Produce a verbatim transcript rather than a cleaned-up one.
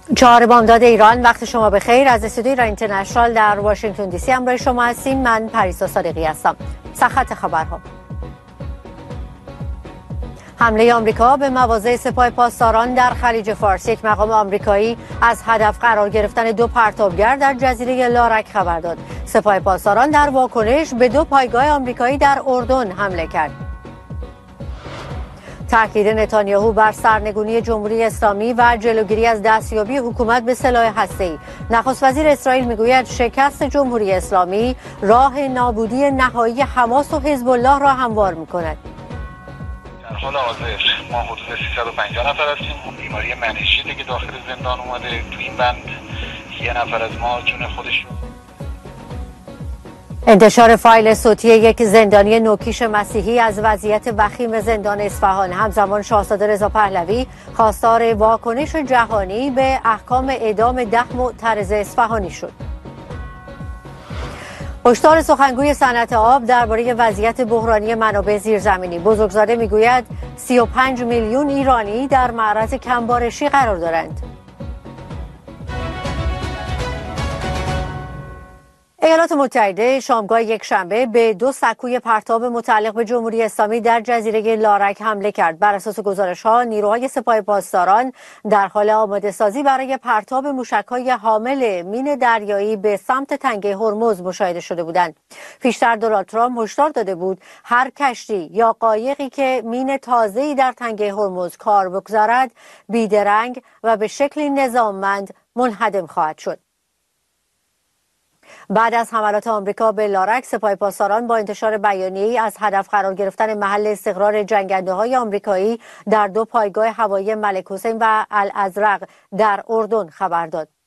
چهار بامداد ایران، وقت شما بخیر. از استودیوی ایران اینترنشنال در واشنگتن دی سی همراه شما هستیم. من پریسا صادقی هستم. سرخط خبرها: حمله آمریکا به مواضع سپاه پاسداران در خلیج فارس. یک مقام آمریکایی از هدف قرار گرفتن دو پرتابگر در جزیره لارک خبر داد. سپاه پاسداران در واکنش به دو پایگاه آمریکایی در اردن حمله کرد. تاکید نتانیاهو بر سرنگونی جمهوری اسلامی و جلوگیری از دستیابی حکومت به سلاح هسته‌ای. نخست وزیر اسرائیل میگوید شکست جمهوری اسلامی راه نابودی نهایی حماس و حزب الله را هموار می‌کند. در حال حاضر ما حدود سیصد و پنجاه نفر هستیم. اون بیماری منشیه که داخل زندان اومده، تو این بند یه نفر از ما جون خودش. انتشار فایل صوتی یک زندانی نوکیش مسیحی از وضعیت وخیم زندان اصفهان. همزمان شاهزاده رضا پهلوی خواستار واکنش جهانی به احکام اعدام ده معترض اصفهانی شد. هشدار سخنگوی صنعت آب درباره وضعیت بحرانی منابع زیرزمینی. بزرگزاده میگوید سی و پنج میلیون ایرانی در معرض کمبارشی قرار دارند. ایالات متحده شامگاه یکشنبه به دو سکوی پرتاب متعلق به جمهوری اسلامی در جزیره لارک حمله کرد. بر اساس گزارش‌ها نیروهای سپاه پاسداران در حال آماده سازی برای پرتاب موشک‌های حامل مین دریایی به سمت تنگه هرمز مشاهده شده بودند. پیشتر دونالد ترامپ هشدار داده بود هر کشتی یا قایقی که مین تازه‌ای در تنگه هرمز کار بگذارد بیدرنگ و به شکلی نظاممند منهدم خواهد شد. بعد از حملات آمریکا به لارک، سپاه پاسداران با انتشار بیانیه‌ای از هدف قرار گرفتن محل استقرار جنگنده‌های آمریکایی در دو پایگاه هوایی ملک حسین و الازرق در اردن خبر داد.